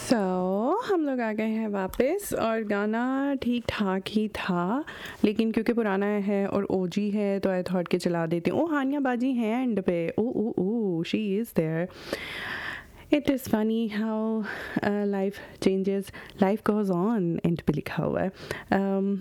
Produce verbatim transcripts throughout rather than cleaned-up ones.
सो so, हम लोग आ गए हैं वापस और गाना ठीक ठाक ही था, लेकिन क्योंकि पुराना है और ओजी है तो आई थॉट के चला देती हूँ। ओ हानिया बाजी हैं एंड पे, ओ ओ oh she is there. It is funny how life changes, life goes on and पे लिखा हुआ है। um,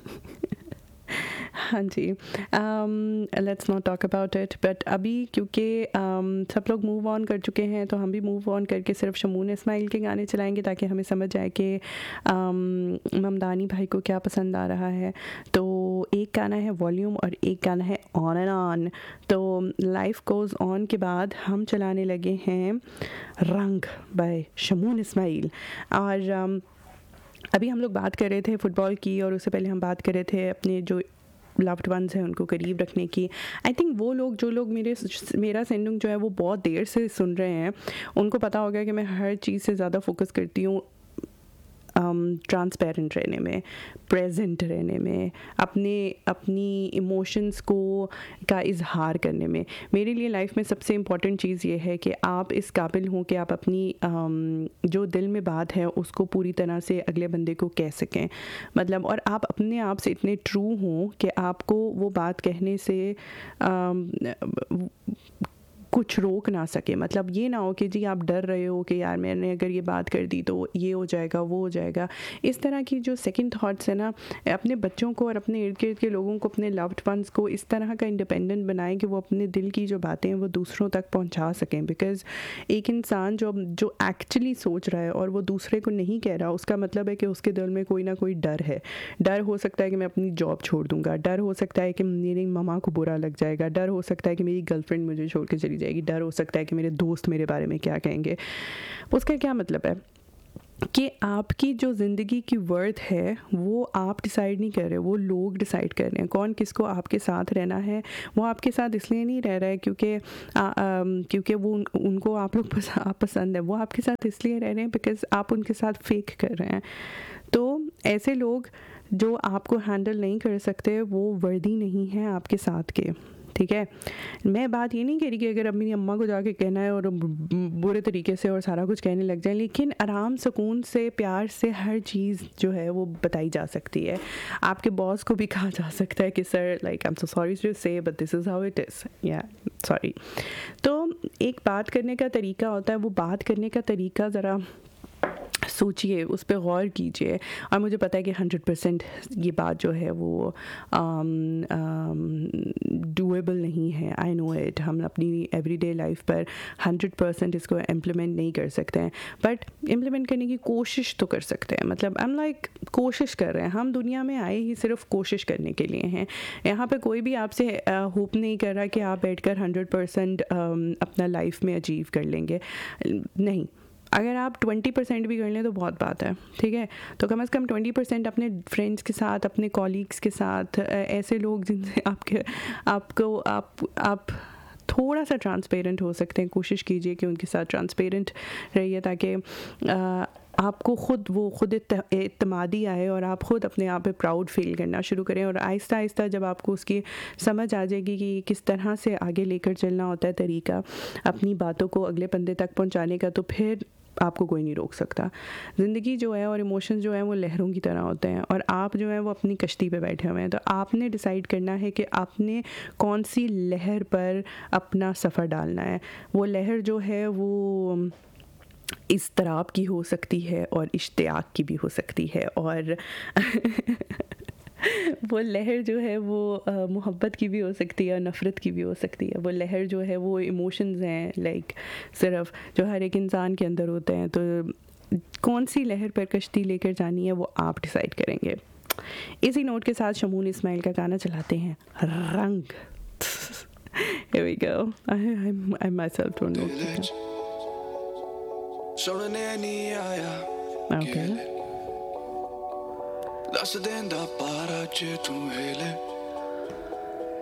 हाँ जी, let's not talk about it. But अभी क्योंकि um, सब लोग मूव ऑन कर चुके हैं तो हम भी मूव ऑन करके सिर्फ शमून इस्माइल के गाने चलाएंगे ताकि हमें समझ आए कि um, ममदानी भाई को क्या पसंद आ रहा है। तो एक गाना है वॉल्यूम और एक गाना है ऑन एंड ऑन। तो लाइफ गोज़ ऑन के बाद हम चलाने लगे हैं रंग बाय शमून इस्माइल। और um, अभी हम लोग बात कर रहे थे फुटबॉल की और उससे पहले हम बात कर रहे थे अपने जो लव्ड वंस हैं उनको करीब रखने की। आई थिंक वो लोग जो लोग मेरे मेरा सेंडिंग जो है वो बहुत देर से सुन रहे हैं उनको पता होगा कि मैं हर चीज़ से ज़्यादा फोकस करती हूँ ट्रांसपेरेंट um, रहने में, प्रेजेंट रहने में, अपने अपनी इमोशंस को का इजहार करने में। मेरे लिए लाइफ में सबसे इम्पॉर्टेंट चीज़ ये है कि आप इस काबिल हों कि आप अपनी um, जो दिल में बात है उसको पूरी तरह से अगले बंदे को कह सकें। मतलब और आप अपने आप से इतने ट्रू हों कि आपको वो बात कहने से um, कुछ रोक ना सके। मतलब ये ना हो कि जी आप डर रहे हो कि यार मैंने अगर ये बात कर दी तो ये हो जाएगा वो हो जाएगा। इस तरह की जो सेकंड थॉट्स है ना, अपने बच्चों को और अपने इर्द गिर्द के लोगों को, अपने लव्ड वंस को इस तरह का इंडिपेंडेंट बनाएं कि वो अपने दिल की जो बातें हैं वो दूसरों तक पहुंचा सकें। बिकॉज़ एक इंसान जो जो एक्चुअली सोच रहा है और वो दूसरे को नहीं कह रहा, उसका मतलब है कि उसके दिल में कोई ना कोई डर है। डर हो सकता है कि मैं अपनी जॉब छोड़ दूँगा, डर हो सकता है कि मेरी ममा को बुरा लग जाएगा, डर हो सकता है कि मेरी गर्लफ्रेंड मुझे छोड़ के चली जाएगी, डर हो सकता है कि मेरे दोस्त मेरे बारे में क्या कहेंगे। उसका क्या मतलब है कि आपकी जो ज़िंदगी की वर्थ है वो आप डिसाइड नहीं कर रहे, वो लोग डिसाइड कर रहे हैं। कौन किसको आपके साथ रहना है, वो आपके साथ इसलिए नहीं रह रहा है क्योंकि क्योंकि वो उन, उनको आप लोग पस, आप पसंद है। वो आपके साथ इसलिए रह रहे हैं बिकॉज़ आप उनके साथ फेक कर रहे हैं। तो ऐसे लोग जो आपको हैंडल नहीं कर सकते वो वर्दी नहीं है आपके साथ के। ठीक है, मैं बात ये नहीं कह रही कि अगर अपनी अम्मा को जाके कहना है और बुरे तरीके से और सारा कुछ कहने लग जाए, लेकिन आराम सुकून से प्यार से हर चीज़ जो है वो बताई जा सकती है। आपके बॉस को भी कहा जा सकता है कि sir like I am so sorry to से but this is how it is, या सॉरी। तो एक बात करने का तरीका होता है, वो बात करने का तरीका ज़रा सोचिए, उस पर गौर कीजिए। और मुझे पता है कि हंड्रेड परसेंट ये बात जो है वो डूएबल नहीं है, आई नो इट। हम अपनी एवरीडे लाइफ पर हंड्रेड परसेंट इसको इम्प्लीमेंट नहीं कर सकते हैं, बट इम्प्लीमेंट करने की कोशिश तो कर सकते हैं। मतलब आई एम लाइक कोशिश कर रहे हैं। हम दुनिया में आए ही सिर्फ कोशिश करने के लिए हैं। यहाँ पे कोई भी आपसे होप नहीं कर रहा कि आप बैठकर हंड्रेड परसेंट अपना लाइफ में अचीव कर लेंगे, नहीं। अगर आप ट्वेंटी परसेंट भी कर लें तो बहुत बात है, ठीक है। तो कम से कम ट्वेंटी परसेंट अपने फ्रेंड्स के साथ, अपने कॉलीग्स के साथ, ऐसे लोग जिनसे आपके आपको आप आप थोड़ा सा ट्रांसपेरेंट हो सकते हैं, कोशिश कीजिए कि उनके साथ ट्रांसपेरेंट रहिए ताकि आपको ख़ुद वो ख़ुद इत्तेमादी आए और आप ख़ुद अपने आप पे प्राउड फील करना शुरू करें। और आहिस्ता आहिस्ता जब आपको उसकी समझ आ जाएगी कि किस तरह से आगे लेकर चलना होता है तरीका अपनी बातों को अगले बंदे तक पहुंचाने का, तो फिर आपको कोई नहीं रोक सकता। ज़िंदगी जो है और इमोशंस जो हैं वो लहरों की तरह होते हैं और आप जो है वो अपनी कश्ती पे बैठे हुए हैं। तो आपने डिसाइड करना है कि आपने कौन सी लहर पर अपना सफ़र डालना है। वो लहर जो है वो इज़्तिराब की हो सकती है और इश्तियाक की भी हो सकती है, और वो लहर जो है वो मोहब्बत की भी हो सकती है और नफ़रत की भी हो सकती है। वो लहर जो है वो इमोशंस हैं, लाइक सिर्फ जो हर एक इंसान के अंदर होते हैं। तो कौन सी लहर पर कश्ती लेकर जानी है वो आप डिसाइड करेंगे। इसी नोट के साथ शमून इस्माइल का गाना चलाते हैं, रंग। Here we go. I, I, I myself don't know. Okay. Lascia dentro a pararci tu hele